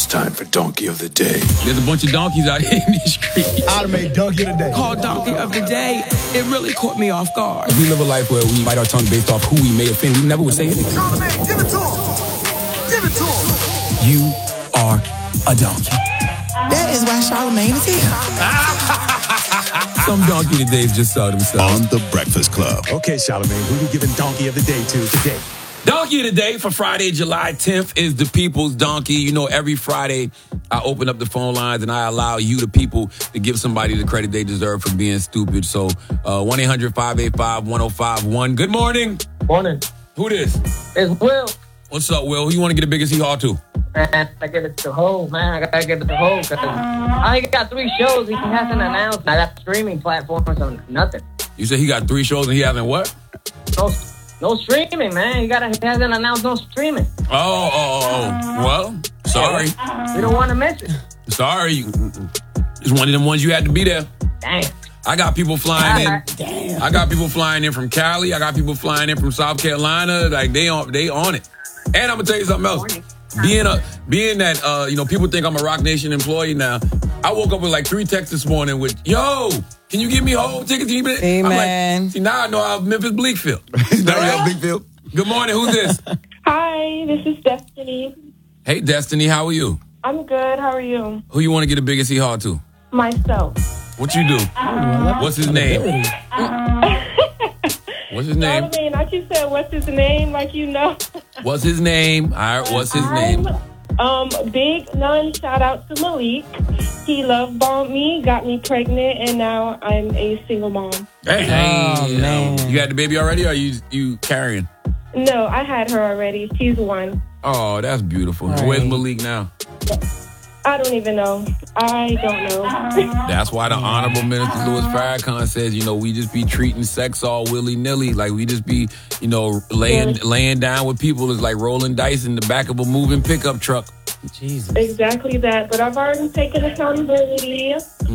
time for Donkey of the Day. There's a bunch of donkeys out here in these streets. Automate Donkey of the Day. Called Donkey of the Day. It really caught me off guard. We live a life where we bite our tongue based off who we may offend. We never would say anything. Automate, give it to him. Give it to him. You are a donkey. That is why Charlamagne is here. Some donkey todays just saw themselves. On The Breakfast Club. Okay, Charlamagne, who you giving Donkey of the Day to today? Donkey of the Day for Friday, July 10th is the People's Donkey. You know, every Friday I open up the phone lines and I allow you, the people, to give somebody the credit they deserve for being stupid. So 1-800-585-1051. Good morning. Morning. Who this? It's Will. What's up, Will? Who you want to get the biggest hee-haw to? Man, I give it to Ho, man. I gotta give it to Ho because I only got 3 shows he hasn't announced. I got streaming platforms or nothing. You said he got 3 shows and he hasn't what? No streaming, man. He hasn't announced no streaming. Oh. Well, sorry. We don't want to miss it. Sorry. It's one of them ones you had to be there. Dang. I got people flying in. Damn. I got people flying in from Cali. I got people flying in from South Carolina. Like they on it. And I'm gonna tell you something else. Being that people think I'm a Rock Nation employee now. I woke up with like 3 texts this morning with, yo, can you give me whole tickets? Hey, man. Like, see, now I know how Memphis Bleakfield. Bleakfield. Good morning. Who's this? Hi, this is Destiny. Hey, Destiny. How are you? I'm good. How are you? Who you want to get the biggest hee-haw to? Myself. What you do? What's his name? What's his name? Charlamagne, I just said, what's his name? Like you know. What's his name? All right, what's his name? Big none. Shout out to Malik. He love bombed me, got me pregnant, and now I'm a single mom. Hey, man. You got the baby already, or you carrying? No, I had her already. She's 1. Oh, that's beautiful. Right. Where's Malik now? I don't even know. I don't know. That's why the Honorable Minister Louis Farrakhan says, we just be treating sex all willy-nilly. Like, we just be, laying down with people is like rolling dice in the back of a moving pickup truck. Jesus. Exactly that. But I've already taken accountability.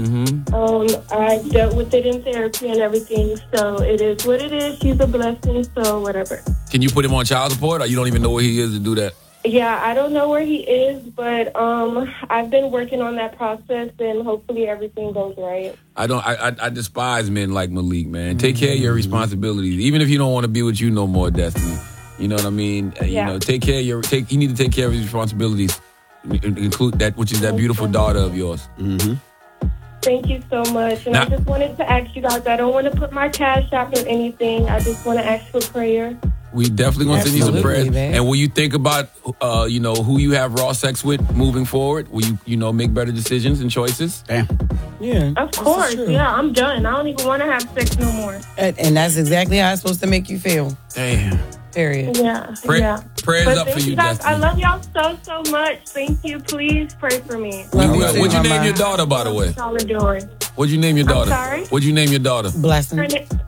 I dealt with it in therapy and everything. So it is what it is. She's a blessing. So whatever. Can you put him on child support, or you don't even know where he is to do that? Yeah, I don't know where he is, but I've been working on that process, and hopefully everything goes right. I despise men like Malik, man. Take care of your responsibilities, even if you don't want to be with you no more, Destiny. You know what I mean? Yeah. Take care of you need to take care of his responsibilities, include that, which is that beautiful daughter of yours. Mm-hmm. Thank you so much. And I just wanted to ask you guys, I don't want to put my cash out or anything. I just want to ask for prayer. We definitely gonna send you some prayers. Man. And will you think about, who you have raw sex with moving forward? Will you, make better decisions and choices? Damn. Yeah. Of course. Yeah, I'm done. I don't even want to have sex no more. And that's exactly how it's supposed to make you feel. Damn. Period. Yeah. Prayers But up for thank you, guys. Destiny. I love y'all so much. Thank you. Please pray for me. What'd you name your daughter, by the way? Solidary. What'd you name your daughter? sorry? What'd you name your daughter? Blessing.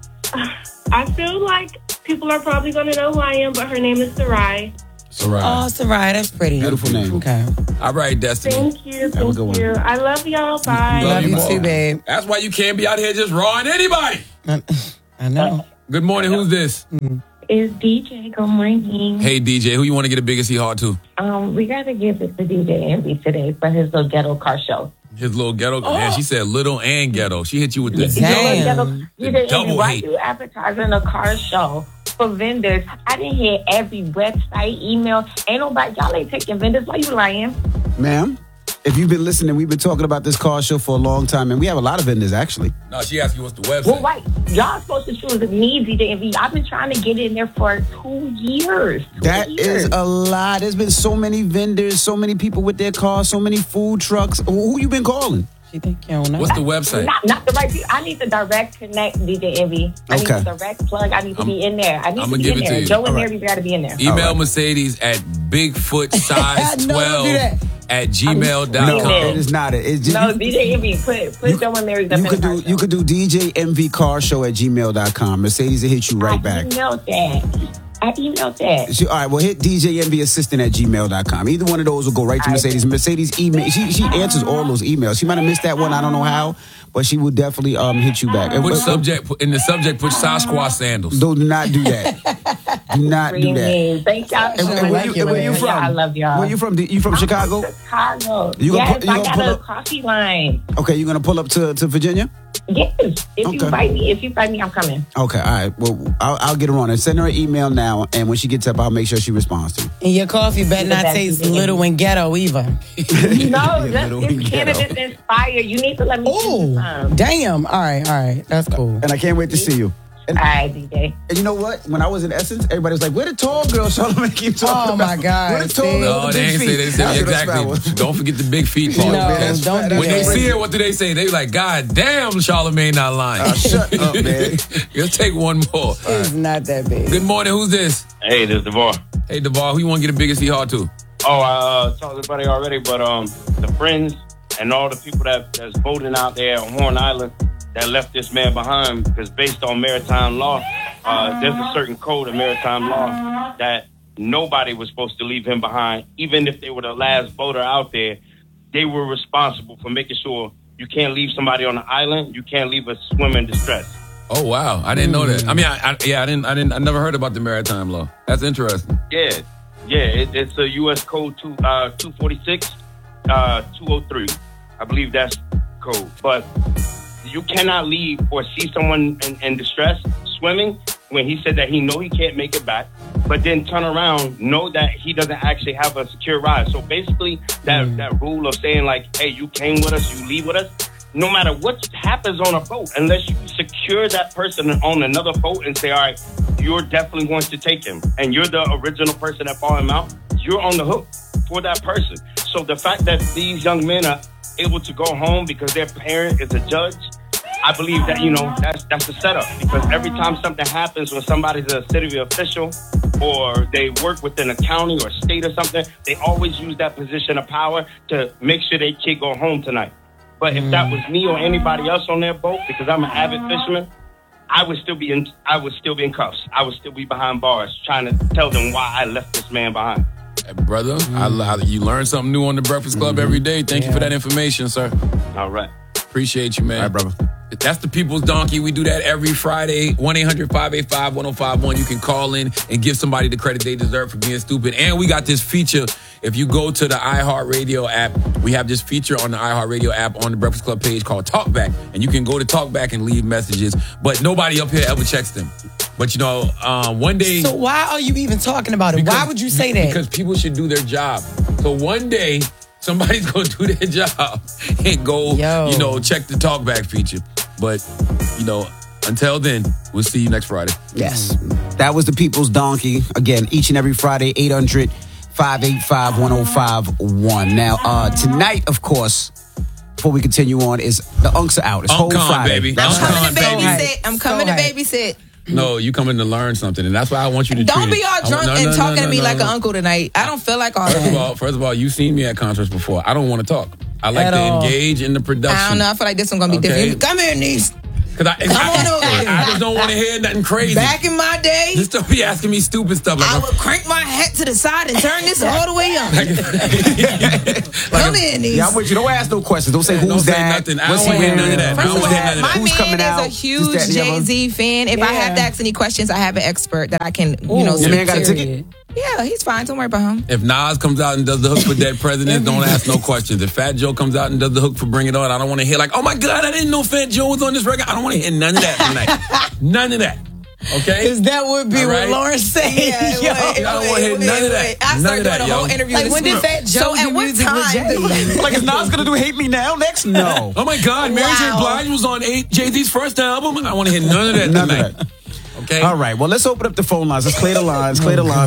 I feel like people are probably going to know who I am, but her name is Sarai. Sarai. Oh, Sarai, that's pretty. Beautiful name. Okay. All right, Destiny. Thank you. Have a good Thank you. one. I love y'all. Bye. Love you more. too, babe. That's why you can't be out here just rawing anybody. I know. Good morning. Who's this? It's DJ. Good morning. Hey, DJ. Who you want to get the biggest hee-haw to? We got to give it to DJ Envy today for his little ghetto car show. His little ghetto. Man, she said little and ghetto. She hit you with the Damn. DJ double Envy, why hate. you advertising a car show for vendors? I didn't hear every website, email. Ain't nobody, y'all ain't taking vendors. Why you lying? Ma'am, if you've been listening, we've been talking about this car show for a long time, and we have a lot of vendors, actually. No, she asked you what's the website. Well, why? Y'all supposed to choose me, DJ Envy. I've been trying to get in there for 2 years. That is a lot. There's been so many vendors, so many people with their cars, so many food trucks. Who you been calling? She think you don't know. What's the website? Not the right people. I need the direct connect, DJ Envy. I need Okay. the direct plug. I need to be in there. I need I'ma to be give in it to there. you. Joe and All Mary got to be in there. Email Mercedes at Bigfoot size No, don't do 12 that. at gmail.com. No, it is not. It's just, No, DJ Envy. Put Joe and Mary's up in the car show. you could do DJ MV Car Show at gmail.com. Mercedes will hit you right back. I emailed that. All right, well, hit DJ MV Assistant at gmail.com. Either one of those will go right to Mercedes. Mercedes email. She answers all those emails. She might have missed that one. I don't know how, but she will definitely hit you back. Put in the subject, put Sasquatch sandals. Do not do that. Do not do that. Thank y'all. And where you from? I love y'all. Where you from? You from Chicago? Chicago. You yes, gonna I got pull a up? coffee line. Okay, you gonna pull up to Virginia? Yes. If you invite me, I'm coming. Okay, all right. Well, I'll get her on and send her an email now, and when she gets up, I'll make sure she responds to you. And your coffee better not taste little and ghetto either. No, this candidate's inspired. You need to let me see some. Damn. All right. That's cool. And I can't wait to see you. And, all right, DJ. And you know what? When I was in Essence, everybody was like, "Where the tall girl?" Charlamagne keep talking about. Oh my God! Where the tall girl? No, they ain't say. They say exactly. Don't forget the big feet part. No, don't do when that. they see it, what do they say? They like, "God damn, Charlamagne not lying." Shut up, man. Let's take one more. It's not that big. Good morning. Who's this? Hey, this is DeVar. Hey, DeVar. Who you want to get the biggest hard to? Oh, I talked about it already, but the friends and all the people that's voting out there on Horn Island that left this man behind, because based on maritime law, there's a certain code of maritime law that nobody was supposed to leave him behind. Even if they were the last voter out there, they were responsible for making sure you can't leave somebody on the island, you can't leave a swimmer in distress. Oh wow, I didn't know that. I mean, I never heard about the maritime law. That's interesting. Yeah, it's a U.S. Code 246, 203. I believe that's code. But you cannot leave or see someone in distress swimming when he said that he know he can't make it back, but then turn around, know that he doesn't actually have a secure ride. So basically, that rule of saying like, hey, you came with us, you leave with us, no matter what happens on a boat, unless you secure that person on another boat and say, all right, you're definitely going to take him, and you're the original person that bought him out, you're on the hook for that person. So the fact that these young men are able to go home because their parent is a judge, I believe that, that's the setup. Because every time something happens when somebody's a city official or they work within a county or state or something, they always use that position of power to make sure their kid go home tonight. But if that was me or anybody else on their boat, because I'm an avid fisherman, I would still be in cuffs. I would still be behind bars trying to tell them why I left this man behind. Brother, you learn something new on the Breakfast Club every day. Thank you for that information, sir. All right. Appreciate you, man. All right, brother. That's the People's Donkey. We do that every Friday. 1-800-585-1051. You can call in and give somebody the credit they deserve for being stupid. And we got this feature. If you go to the iHeartRadio app, we have this feature on the iHeartRadio app on the Breakfast Club page called Talkback. And you can go to Talkback and leave messages. But nobody up here ever checks them. But, one day... So why are you even talking about it? Why would you say that? Because people should do their job. So one day... somebody's going to do their job and go, check the Talkback feature. But, until then, we'll see you next Friday. Yes. That was the People's Donkey. Again, each and every Friday, 800-585-1051. Now, tonight, of course, before we continue on, is the Unks are out. It's whole Friday. Baby. I'm coming to babysit. I'm coming to babysit. No, you coming to learn something, and that's why I want you to Don't be all drunk and talking to me like an uncle tonight. I don't feel like all that. First of all, you've seen me at concerts before. I don't want to talk. I like to engage in the production. I don't know. I feel like this one's going to be different. Come here, niece. Because I just don't want to hear nothing crazy. Back in my day, just don't be asking me stupid stuff. I would crank my hat to the side and turn this all the way up. Come in, niece. Yeah, I'm with you. Don't ask no questions. Don't say who's that. Nothing. I don't want to hear none of that. First of all, my man is a huge Jay-Z fan. If I have to ask any questions, I have an expert that I can, Your man got a ticket? Yeah, he's fine. Don't worry about him. If Nas comes out and does the hook for Dead Presidents, don't ask no questions. If Fat Joe comes out and does the hook for Bring It On, I don't want to hear like, oh my God, I didn't know Fat Joe was on this record. I don't want to hear none of that tonight. None of that. Okay? Because that would be what Lauren said. I don't want to hear none of that. I started doing a whole interview. Like, when did Fat Joe do music with Jay? Like, is Nas going to do Hate Me Now next? No. Oh my God, Mary J. Blige was on Jay-Z's first album. I want to hear none of that tonight. Okay. All right. Well, let's open up the phone lines. Let's clear the lines.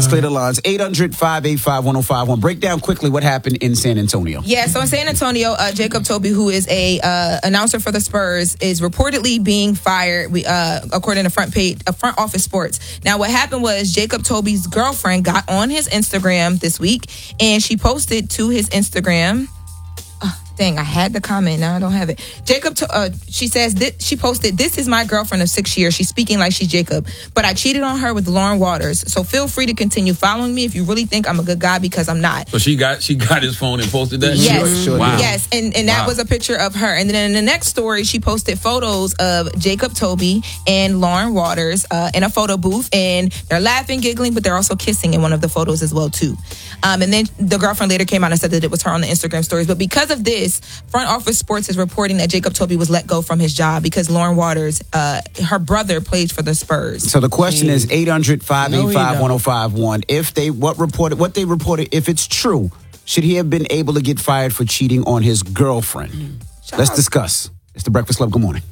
800-585-1051. Break down quickly what happened in San Antonio. Yeah. So in San Antonio, Jacob Toby, who is a announcer for the Spurs, is reportedly being fired. According to Front Office Sports. Now, what happened was Jacob Toby's girlfriend got on his Instagram this week, and she posted to his Instagram. Dang, I had the comment. Now I don't have it. Jacob, she says, she posted, "This is my girlfriend of 6 years. She's speaking like she's Jacob. But I cheated on her with Lauren Waters. So feel free to continue following me if you really think I'm a good guy, because I'm not." So she got his phone and posted that? Yes. Wow. Yes. And that was a picture of her. And then in the next story, she posted photos of Jacob Toby and Lauren Waters in a photo booth. And they're laughing, giggling, but they're also kissing in one of the photos as well, too. And then the girlfriend later came out and said that it was her on the Instagram stories. But because of this, Front Office Sports is reporting that Jacob Toby was let go from his job because Lauren Waters, her brother, played for the Spurs. So the question is 800-585-1051. If they what they reported, if it's true, should he have been able to get fired for cheating on his girlfriend? Let's discuss. It's the Breakfast Club. Good morning.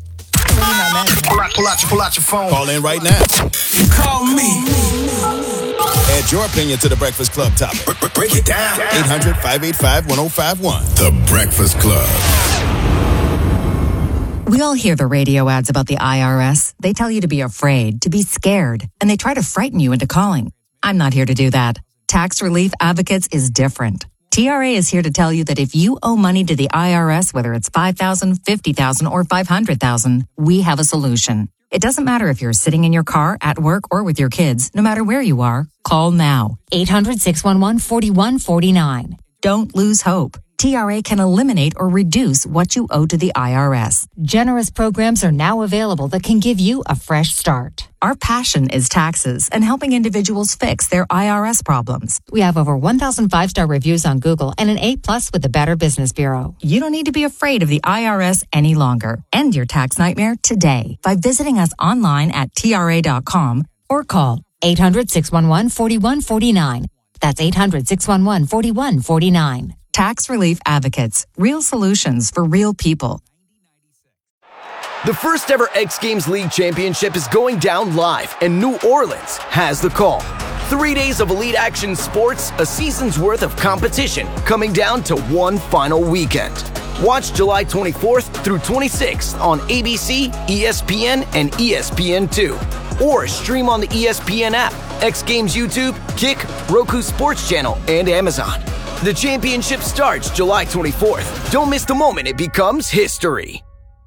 Pull out your phone. Call in right now. Call me. Add your opinion to the Breakfast Club topic. Break it down. 800-585-1051. The Breakfast Club. We all hear the radio ads about the IRS. They tell you to be afraid, to be scared, and they try to frighten you into calling. I'm not here to do that. Tax Relief Advocates is different. TRA is here to tell you that if you owe money to the IRS, whether it's $5,000, $50,000, or $500,000, we have a solution. It doesn't matter if you're sitting in your car, at work, or with your kids. No matter where you are, call now. 800-611-4149. Don't lose hope. TRA can eliminate or reduce what you owe to the IRS. Generous programs are now available that can give you a fresh start. Our passion is taxes and helping individuals fix their IRS problems. We have over 1,000 5-star reviews on Google and an A+ with the Better Business Bureau. You don't need to be afraid of the IRS any longer. End your tax nightmare today by visiting us online at TRA.com or call 800-611-4149. That's 800-611-4149. Tax Relief Advocates. Real solutions for real people. The first ever X Games League Championship is going down live, and New Orleans has the call. 3 days of elite action sports, a season's worth of competition, coming down to one final weekend. Watch July 24th through 26th on ABC, ESPN, and ESPN2. Or stream on the ESPN app, X Games YouTube, Kick, Roku Sports Channel, and Amazon. The championship starts July 24th. Don't miss the moment it becomes history.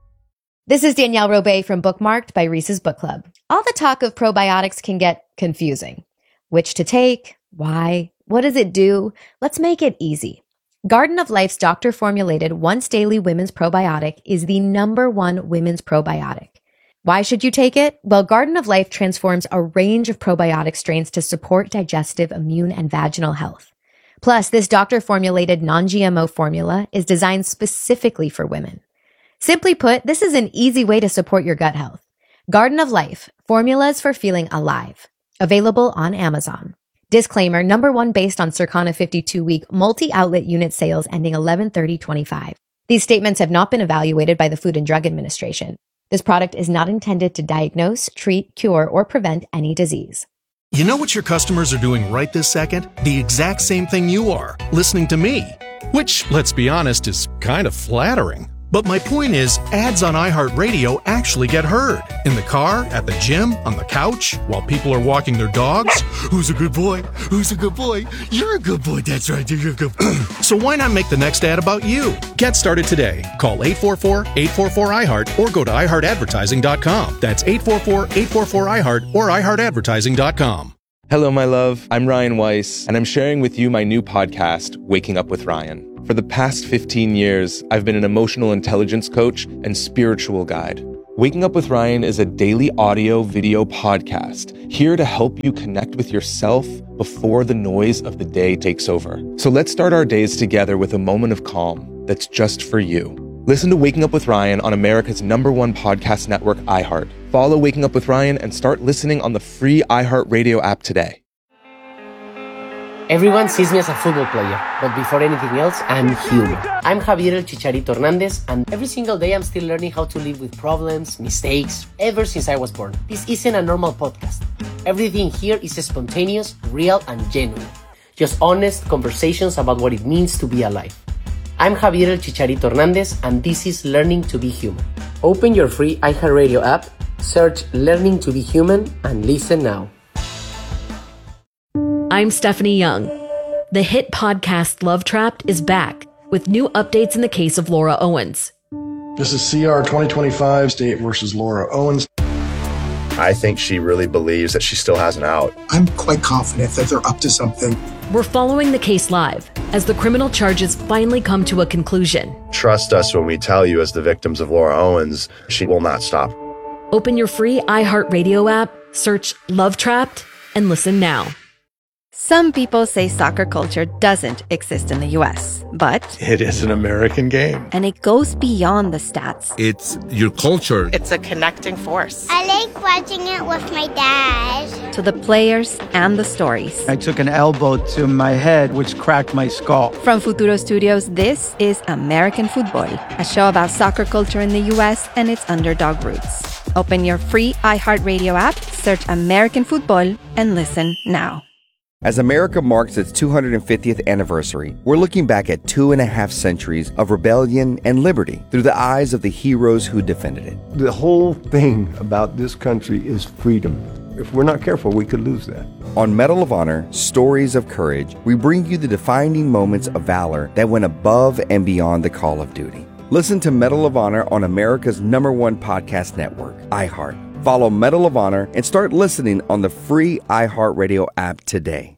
This is Danielle Robay from Bookmarked by Reese's Book Club. All the talk of probiotics can get confusing. Which to take? Why? What does it do? Let's make it easy. Garden of Life's doctor-formulated once-daily women's probiotic is the #1 women's probiotic. Why should you take it? Well, Garden of Life transforms a range of probiotic strains to support digestive, immune, and vaginal health. Plus, this doctor-formulated non-GMO formula is designed specifically for women. Simply put, this is an easy way to support your gut health. Garden of Life, formulas for feeling alive. Available on Amazon. Disclaimer, #1 based on Circana 52-week multi-outlet unit sales ending 11/30/25. These statements have not been evaluated by the Food and Drug Administration. This product is not intended to diagnose, treat, cure, or prevent any disease. You know what your customers are doing right this second? The exact same thing you are, listening to me. Which, let's be honest, is kind of flattering. But my point is, ads on iHeartRadio actually get heard. In the car, at the gym, on the couch, while people are walking their dogs. Who's a good boy? Who's a good boy? You're a good boy. That's right. You're a good boy. So why not make the next ad about you? Get started today. Call 844-844-iHeart or go to iHeartAdvertising.com. That's 844-844-iHeart or iHeartAdvertising.com. Hello, my love. I'm Ryan Weiss, and I'm sharing with you my new podcast, Waking Up with Ryan. For the past 15 years, I've been an emotional intelligence coach and spiritual guide. Waking Up with Ryan is a daily audio-video podcast here to help you connect with yourself before the noise of the day takes over. So let's start our days together with a moment of calm that's just for you. Listen to Waking Up with Ryan on America's #1 podcast network, iHeart. Follow Waking Up with Ryan and start listening on the free iHeartRadio app today. Everyone sees me as a football player, but before anything else, I'm human. I'm Javier El Chicharito Hernandez, and every single day I'm still learning how to live with problems, mistakes, ever since I was born. This isn't a normal podcast. Everything here is spontaneous, real, and genuine. Just honest conversations about what it means to be alive. I'm Javier El Chicharito Hernandez, and this is Learning to be Human. Open your free iHeartRadio app, search Learning to be Human, and listen now. I'm Stephanie Young. The hit podcast Love Trapped is back, with new updates in the case of Laura Owens. This is CR 2025, State versus Laura Owens. I think she really believes that she still has an out. I'm quite confident that they're up to something. We're following the case live as the criminal charges finally come to a conclusion. Trust us when we tell you, as the victims of Laura Owens, she will not stop. Open your free iHeartRadio app, search Love Trapped, and listen now. Some people say soccer culture doesn't exist in the U.S., but it is an American game. And it goes beyond the stats. It's your culture. It's a connecting force. I like watching it with my dad. To the players and the stories. I took an elbow to my head, which cracked my skull. From Futuro Studios, this is American Football, a show about soccer culture in the U.S. and its underdog roots. Open your free iHeartRadio app, search American Football, and listen now. As America marks its 250th anniversary, we're looking back at 2.5 centuries of rebellion and liberty through the eyes of the heroes who defended it. The whole thing about this country is freedom. If we're not careful, we could lose that. On Medal of Honor, Stories of Courage, we bring you the defining moments of valor that went above and beyond the call of duty. Listen to Medal of Honor on America's #1 podcast network, iHeart. Follow Medal of Honor and start listening on the free iHeartRadio app today.